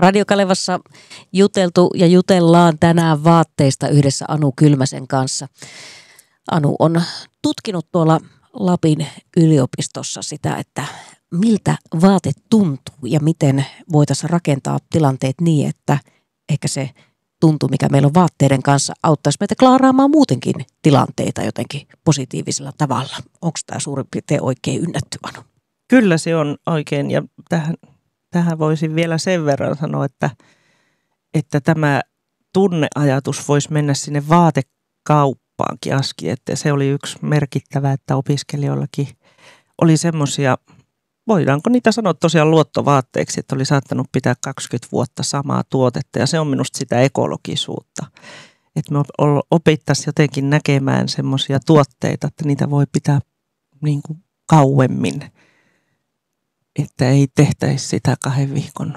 Radio Kalevassa juteltu ja jutellaan tänään vaatteista yhdessä Anu Kylmäsen kanssa. Anu on tutkinut tuolla Lapin yliopistossa sitä, että miltä vaate tuntuu ja miten voitaisiin rakentaa tilanteet niin, että ehkä se tuntuu, mikä meillä on vaatteiden kanssa, auttaisi meitä klaaraamaan muutenkin tilanteita jotenkin positiivisella tavalla. Onko tämä suurin piirtein oikein ynnätty, Anu? Kyllä se on oikein, ja tähän voisin vielä sen verran sanoa, että tämä tunneajatus voisi mennä sinne vaatekauppaankin asti, että se oli yksi merkittävä, että opiskelijoillakin oli semmoisia, voidaanko niitä sanoa tosiaan luottovaatteeksi, että oli saattanut pitää 20 vuotta samaa tuotetta, ja se on minusta sitä ekologisuutta, että me opittaisiin jotenkin näkemään semmoisia tuotteita, että niitä voi pitää niin kuin kauemmin. Että ei tehtäisi sitä 2 viikon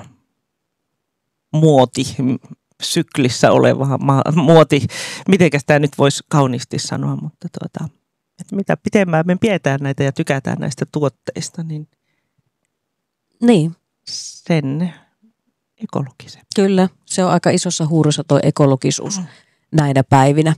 muotisyklissä olevaa mitenkäs tämä nyt voisi kauniisti sanoa, mutta että mitä pitemmään me pidetään näitä ja tykätään näistä tuotteista, niin sen ekologisen. Kyllä, se on aika isossa huurussa tuo ekologisuus näinä päivinä.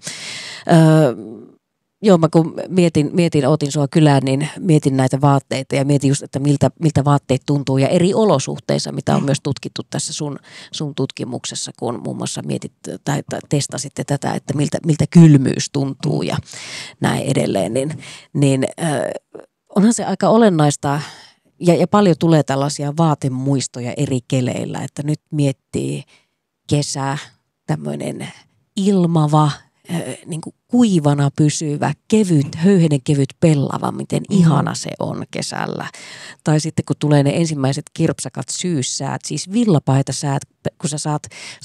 Joo, mä kun ootin sua kylään, niin mietin näitä vaatteita ja mietin just, että miltä vaatteet tuntuu ja eri olosuhteissa, mitä on myös tutkittu tässä sun tutkimuksessa, kun muun muassa mietit tai testasitte tätä, että miltä kylmyys tuntuu ja näin edelleen, niin onhan se aika olennaista ja paljon tulee tällaisia vaatemuistoja eri keleillä, että nyt miettii kesä, tämmöinen ilmava, niin kuin kuivana pysyvä, höyhenen kevyt pellava, miten ihana se on kesällä. Tai sitten kun tulee ne ensimmäiset kirpsakat syyssäät, siis villapaita säät, kun sä saat